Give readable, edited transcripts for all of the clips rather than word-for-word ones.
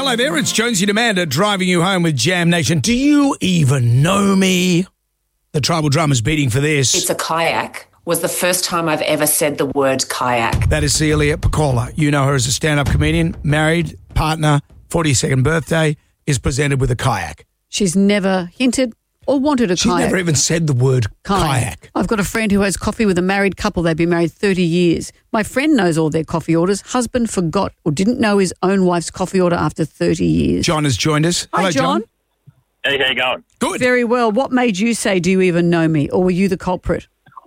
Hello there, it's Jonesy and Amanda driving you home with Jam Nation. Do you even know me? The tribal drum is beating for this. It's a kayak. Was the first time I've ever said the word kayak. That is Celia Piccola. You know her as a stand-up comedian, married, partner, 42nd birthday, is presented with a kayak. She's never hinted or wanted a She's kayak. never even said the word kayak. I've got a friend who has coffee with a married couple. They've been married 30 years. My friend knows all their coffee orders. Husband forgot or didn't know his own wife's coffee order after 30 years. John has joined us. Hi, Hello, John. Hey, how you going? Good. Very well. What made you say, do you even know me? Or were you the culprit?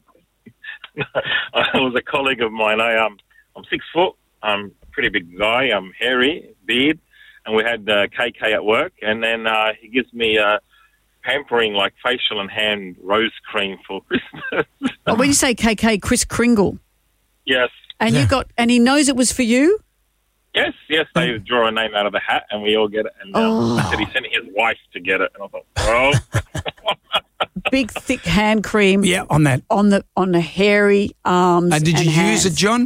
I was a colleague of mine. I'm 6 foot. I'm a pretty big guy. I'm hairy, beard, and we had KK at work. And then he gives me pampering like facial and hand rose cream for Christmas. Oh, when you say KK, Chris Kringle. Yes, And and he knows it was for you? yes. They draw a name out of the hat, and we all get it. And I said he sent his wife to get it, and I thought, Big, thick hand cream. Yeah, on that. On the hairy arms. And did you hands. use it, John?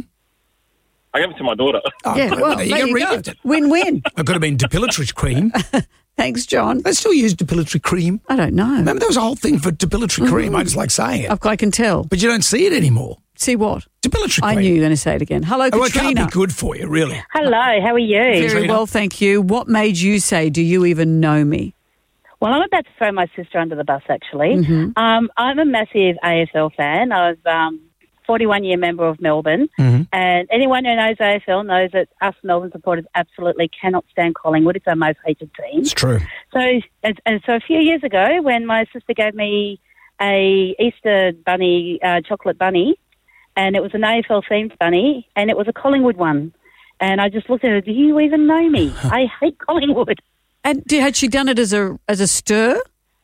I gave it to my daughter. Oh, Yeah, well, there there you you go. go. Win-win. It could have been depilatory cream. Thanks, John. They still use depilatory cream. I don't know. Remember there was a whole thing for depilatory cream. I just like saying it. I can tell. But you don't see it anymore. See what? Depilatory cream. I knew you were going to say it again. Hello, Oh, it Katrina. can't be good for you, really. Hello, how are you? Very Katrina. well, thank you. What made you say, do you even know me? Well, I'm about to throw my sister under the bus, actually. Mm-hmm. I'm a massive AFL fan. I was 41-year member of Melbourne, and anyone who knows AFL knows that us Melbourne supporters absolutely cannot stand Collingwood. It's our most hated team. It's true. So a few years ago, when my sister gave me a Easter bunny, chocolate bunny, and it was an AFL-themed bunny, and it was a Collingwood one, and I just looked at her, do you even know me? I hate Collingwood. And had she done it as a stir?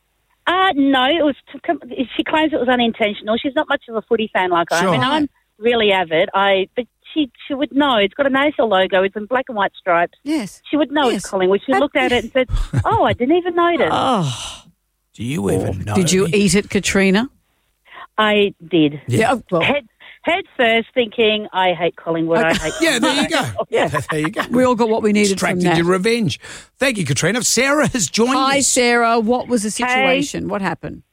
No, it was. She claims it was unintentional. She's not much of a footy fan like I am. Sure. I mean, I'm really avid. But she would know. It's got an AFL logo. It's in black and white stripes. Yes. She would know Yes. it's Collingwood. She looked at it and said, "Oh, I didn't even notice." Oh, Do you even know? did you me? eat it, Katrina? I did. Yeah. Well, Head first, thinking I hate Collingwood. I hate. Yeah, there you go. Yeah. There you go. we all got what we needed from Extracted that. your revenge. Thank you, Katrina. Sarah has joined Hi, us. Sarah. What was the situation? What happened?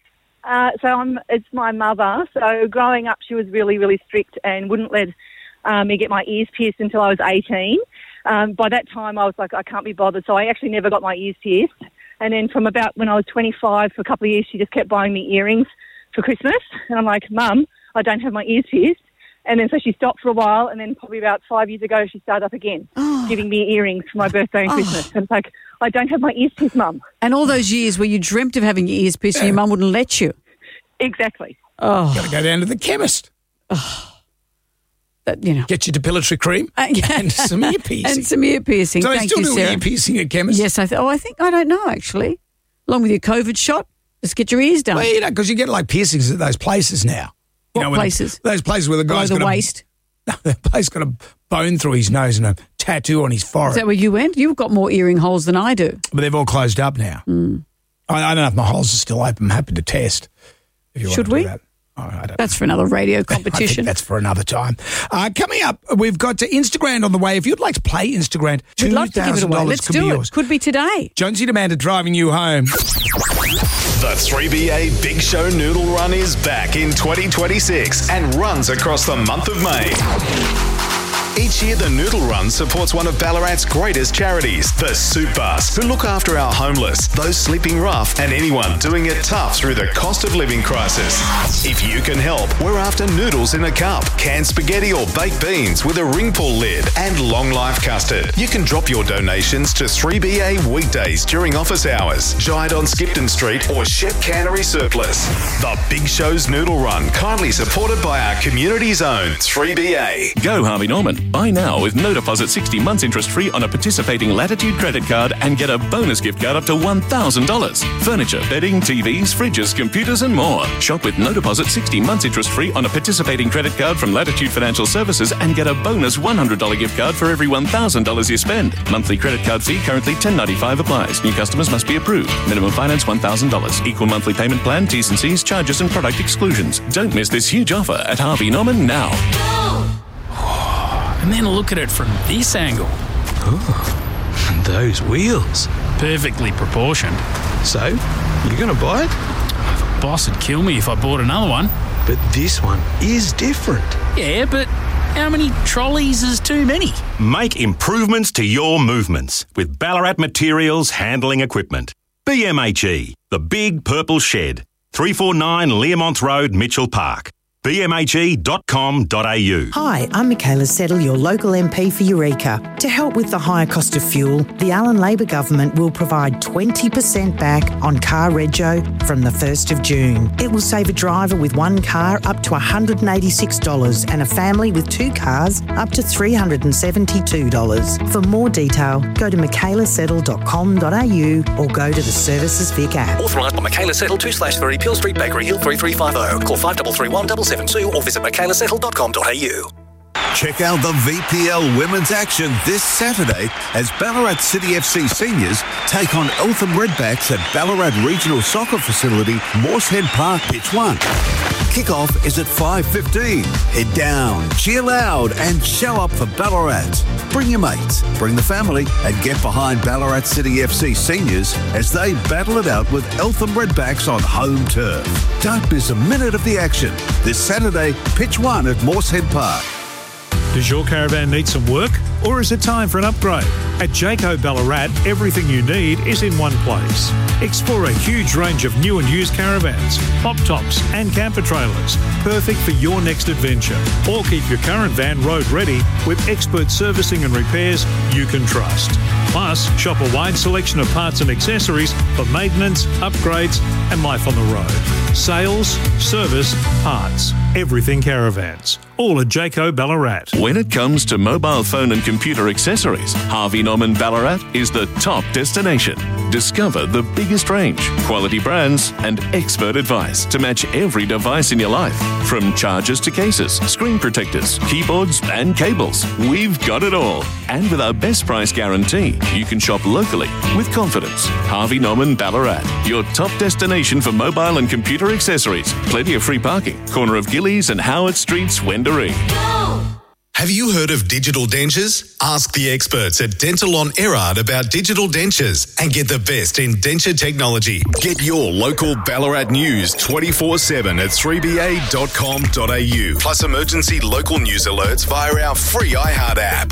It's my mother. So growing up, she was really, really strict and wouldn't let me get my ears pierced until I was 18. By that time, I was like, I can't be bothered. So I actually never got my ears pierced. And then from about when I was 25, for a couple of years, she just kept buying me earrings for Christmas. And I'm like, Mum, I don't have my ears pierced. And then so she stopped for a while, and then probably about 5 years ago, she started up again, giving me earrings for my birthday and Christmas. And it's like, I don't have my ears pierced, Mum. And all those years where you dreamt of having your ears pierced and your mum wouldn't let you. Exactly. Oh, Got to go down to the chemist. that, you know. Get your depilatory cream and some ear piercing. And some ear piercing. So I Thank still you, do Sarah. ear piercing at chemist? Yes, I don't know, actually. Along with your COVID shot, just get your ears done. Well, you know, because you get like piercings at those places now. You What know, when places? Those places where the Below guy's the got waist. the guy's got a bone through his nose and a tattoo on his Is forehead. that where you went? You've got more earring holes than I do. But they've all closed up now. I don't know if my holes are still open. I'm happy to test. If you Should want to we? do that. Oh, I don't That's for another radio I think competition. that's for another time. Coming up, we've got Instagram on the way. If you'd like to play Instagram, We'd love to give it away. $2,000 Let's could be do yours. it. Could be today. Jonesy and Amanda driving you home. The 3BA Big Show Noodle Run is back in 2026 and runs across the month of May. Each year, the Noodle Run supports one of Ballarat's greatest charities, the Soup Bus, who look after our homeless, those sleeping rough, and anyone doing it tough through the cost of living crisis. If you can help, we're after noodles in a cup, canned spaghetti or baked beans with a ring pull lid, and long life custard. You can drop your donations to 3BA weekdays during office hours, Giant on Skipton Street, or Shep Cannery Surplus. The Big Show's Noodle Run, kindly supported by our community's own 3BA. Go Harvey Norman. Buy now with no deposit 60 months interest free on a participating Latitude credit card and get a bonus gift card up to $1,000. Furniture, bedding, TVs, fridges, computers and more. Shop with no deposit 60 months interest free on a participating credit card from Latitude Financial Services and get a bonus $100 gift card for every $1,000 you spend. Monthly credit card fee currently $10.95 applies. New customers must be approved. Minimum finance $1,000. Equal monthly payment plan, T's and C's, charges and product exclusions. Don't miss this huge offer at Harvey Norman now. And then look at it from this angle. And those wheels. Perfectly proportioned. So, you going to buy it? Boss would kill me if I bought another one. But this one is different. Yeah, but how many trolleys is too many? Make improvements to your movements with Ballarat Materials Handling Equipment. BMHE, the Big Purple Shed, 349 Learmonth Road, Mitchell Park. bmhe.com.au. Hi, I'm Michaela Settle, your local MP for Eureka. To help with the higher cost of fuel, the Allen Labor Government will provide 20% back on car rego from the 1st of June. It will save a driver with one car up to $186 and a family with two cars up to $372. For more detail, go to michaelasettle.com.au or go to the Services Vic app. Authorised by Michaela Settle, 2/3 Peel Street, Bakery Hill 3350. Call 5331 772 or visit michaelasettle.com.au. Check out the VPL Women's Action this Saturday as Ballarat City FC seniors take on Eltham Redbacks at Ballarat Regional Soccer Facility, Moosehead Park, Pitch 1. Kickoff is at 5:15. Head down, cheer loud and show up for Ballarat. Bring your mates, bring the family and get behind Ballarat City FC seniors as they battle it out with Eltham Redbacks on home turf. Don't miss a minute of the action this Saturday, Pitch 1 at Moosehead Park. Does your caravan need some work, or is it time for an upgrade? At Jayco Ballarat, everything you need is in one place. Explore a huge range of new and used caravans, pop tops and camper trailers, perfect for your next adventure. Or keep your current van road ready with expert servicing and repairs you can trust. Plus, shop a wide selection of parts and accessories for maintenance, upgrades and life on the road. Sales, service, parts, everything caravans. All at Jayco Ballarat. When it comes to mobile phone and computer accessories, Harvey Norman Ballarat is the top destination. Discover the biggest range, quality brands, and expert advice to match every device in your life. From chargers to cases, screen protectors, keyboards, and cables, we've got it all. And with our best price guarantee, you can shop locally with confidence. Harvey Norman Ballarat, your top destination for mobile and computer accessories. Plenty of free parking. Corner of Gillies and Howard Streets, Wendouree. Have you heard of digital dentures? Ask the experts at Dental on Erard about digital dentures and get the best in denture technology. Get your local Ballarat news 24/7 at 3ba.com.au. Plus emergency local news alerts via our free iHeart app.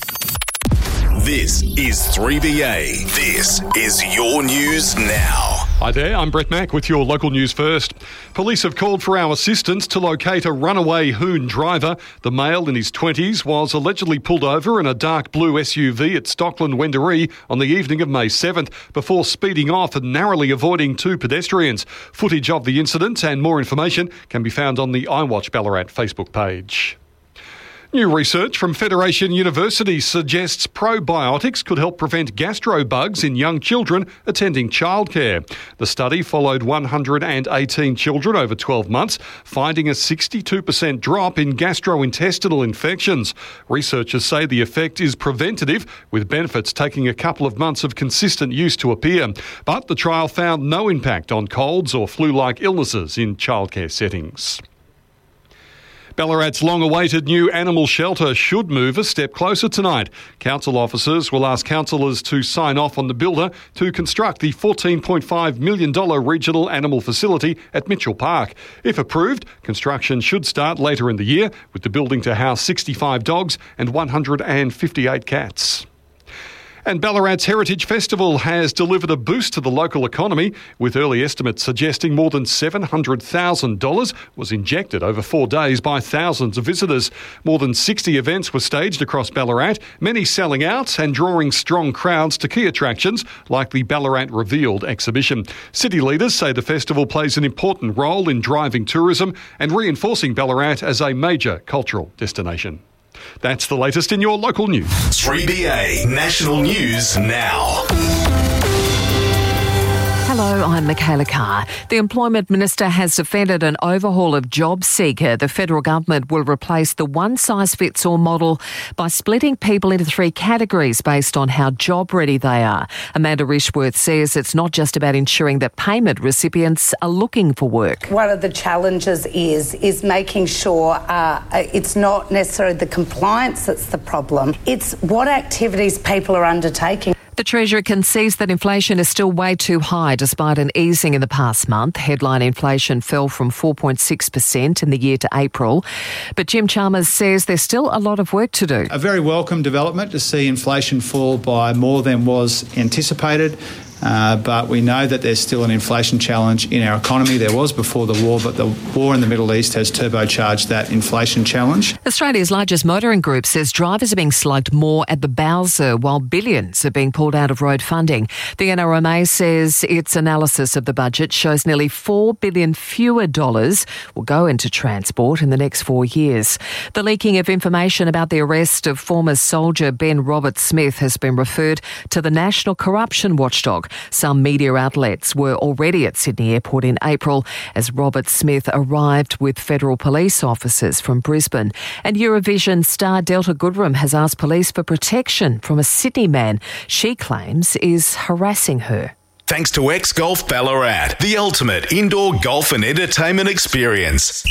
This is 3BA. This is your news now. Hi there, I'm Brett Mack with your local news first. Police have called for our assistance to locate a runaway Hoon driver. The male in his 20s was allegedly pulled over in a dark blue SUV at Stockland, Wendouree on the evening of May 7th before speeding off and narrowly avoiding two pedestrians. Footage of the incident and more information can be found on the iWatch Ballarat Facebook page. New research from Federation University suggests probiotics could help prevent gastrobugs in young children attending childcare. The study followed 118 children over 12 months, finding a 62% drop in gastrointestinal infections. Researchers say the effect is preventative, with benefits taking a couple of months of consistent use to appear. But the trial found no impact on colds or flu-like illnesses in childcare settings. Ballarat's long-awaited new animal shelter should move a step closer tonight. Council officers will ask councillors to sign off on the builder to construct the $14.5 million regional animal facility at Mitchell Park. If approved, construction should start later in the year, with the building to house 65 dogs and 158 cats. And Ballarat's Heritage Festival has delivered a boost to the local economy, with early estimates suggesting more than $700,000 was injected over 4 days by thousands of visitors. More than 60 events were staged across Ballarat, many selling out and drawing strong crowds to key attractions like the Ballarat Revealed exhibition. City leaders say the festival plays an important role in driving tourism and reinforcing Ballarat as a major cultural destination. That's the latest in your local news. 3BA National News Now. Hello, I'm Michaela Carr. The Employment Minister has defended an overhaul of JobSeeker. The federal government will replace the one-size-fits-all model by splitting people into 3 categories based on how job-ready they are. Amanda Rishworth says it's not just about ensuring that payment recipients are looking for work. One of the challenges is making sure it's not necessarily the compliance that's the problem. It's what activities people are undertaking. The Treasurer concedes that inflation is still way too high despite an easing in the past month. Headline inflation fell from 4.6% in the year to April. But Jim Chalmers says there's still a lot of work to do. A very welcome development to see inflation fall by more than was anticipated. But we know that there's still an inflation challenge in our economy. There was before the war, but the war in the Middle East has turbocharged that inflation challenge. Australia's largest motoring group says drivers are being slugged more at the Bowser while billions are being pulled out of road funding. The NRMA says its analysis of the budget shows nearly $4 billion fewer dollars will go into transport in the next 4 years. The leaking of information about the arrest of former soldier Ben Roberts-Smith has been referred to the National Corruption Watchdog. Some media outlets were already at Sydney Airport in April as Roberts-Smith arrived with federal police officers from Brisbane. And Eurovision star Delta Goodrem has asked police for protection from a Sydney man she claims is harassing her. Thanks to X Golf Ballarat, the ultimate indoor golf and entertainment experience.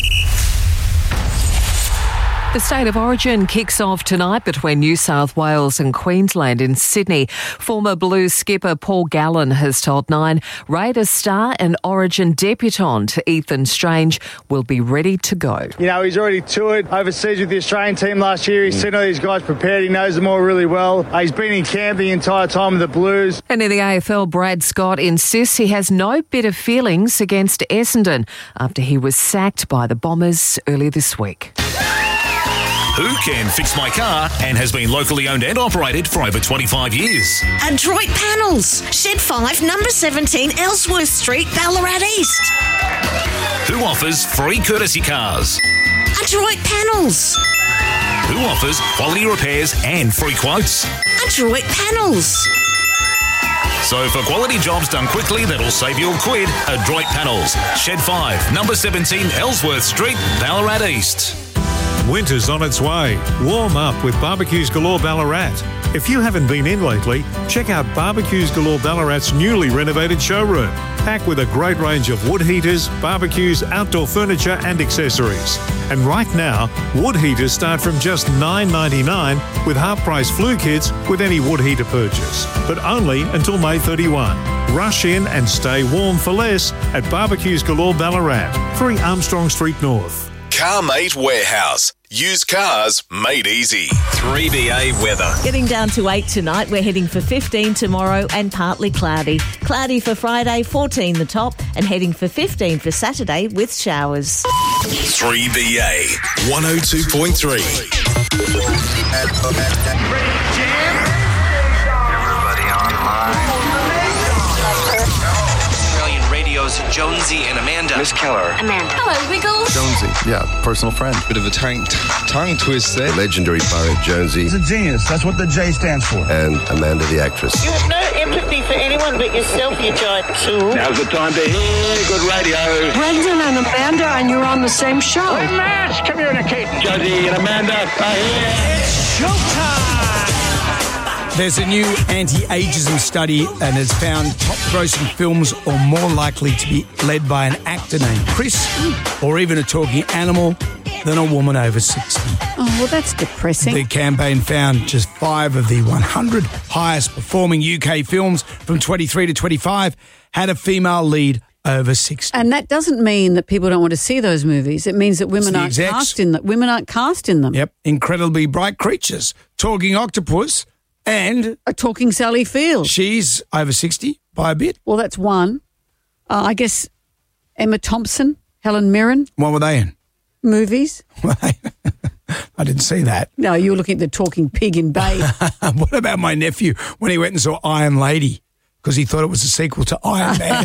The State of Origin kicks off tonight between New South Wales and Queensland in Sydney. Former Blues skipper Paul Gallen has told Nine Raiders star and Origin debutant Ethan Strange will be ready to go. You know, he's already toured overseas with the Australian team last year. He's seen all these guys prepared. He knows them all really well. He's been in camp the entire time with the Blues. And in the AFL, Brad Scott insists he has no bitter feelings against Essendon after he was sacked by the Bombers earlier this week. Who can fix my car and has been locally owned and operated for over 25 years? Adroit Panels, Shed 5, number 17, Ellsworth Street, Ballarat East. Who offers free courtesy cars? Adroit Panels. Who offers quality repairs and free quotes? Adroit Panels. So for quality jobs done quickly that'll save you a quid, Adroit Panels, Shed 5, number 17, Ellsworth Street, Ballarat East. Winter's on its way. Warm up with Barbecues Galore Ballarat. If you haven't been in lately, check out Barbecues Galore Ballarat's newly renovated showroom. Packed with a great range of wood heaters, barbecues, outdoor furniture and accessories. And right now, wood heaters start from just $9.99 with half-price flue kits with any wood heater purchase. But only until May 31. Rush in and stay warm for less at Barbecues Galore Ballarat, 3 Armstrong Street North. CarMate Warehouse. Used cars made easy. 3BA weather. Getting down to 8 tonight. We're heading for 15 tomorrow and partly cloudy. Cloudy for Friday, 14 the top, and heading for 15 for Saturday with showers. 3BA 102.3. Everybody online. Radio's Jonesy and Amanda. Miss Keller. Amanda. Hello, Wiggles. Jonesy. Yeah, personal friend. Bit of a tongue twist there. The legendary poet Jonesy. He's a genius. That's what the J stands for. And Amanda the actress. You have no empathy for anyone but yourself, you giant tool. Now's the time to hear good radio. Brendan and Amanda, and you're on the same show. We're mass communicating. Jonesy and Amanda are here. It's showtime. There's a new anti-ageism study and has found top-grossing films are more likely to be led by an actor named Chris or even a talking animal than a woman over 60. Oh, well, that's depressing. The campaign found just 5 of the 100 highest-performing UK films from 23 to 25 had a female lead over 60. And that doesn't mean that people don't want to see those movies. It means that women aren't cast in them. Women aren't cast in them. Yep, incredibly bright creatures, talking octopus, and a talking Sally Field. She's over 60 by a bit. Well, that's one. I guess Emma Thompson, Helen Mirren. What were they in? Movies. I didn't see that. No, you were looking at the talking pig in Babe. What about my nephew when he went and saw Iron Lady because he thought it was a sequel to Iron Man?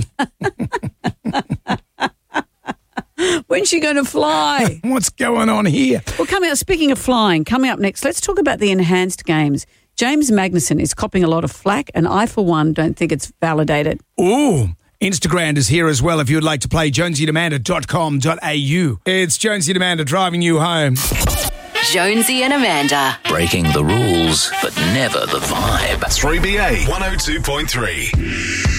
When's she going to fly? What's going on here? Well, speaking of flying, coming up next, let's talk about the enhanced games. James Magnuson is copping a lot of flack, and I, for one, don't think it's validated. Ooh, Instagram is here as well if you would like to play jonesyandamanda.com.au. It's Jonesy and Amanda driving you home. Jonesy and Amanda. Breaking the rules, but never the vibe. 3BA 102.3.